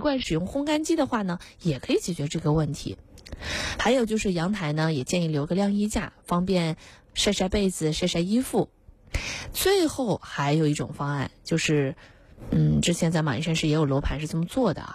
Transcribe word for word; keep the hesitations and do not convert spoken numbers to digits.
惯使用烘干机的话呢，也可以解决这个问题。还有就是阳台呢，也建议留个晾衣架，方便晒晒被子、晒晒衣服。最后还有一种方案，就是嗯，之前在马鞍山市也有楼盘是这么做的啊，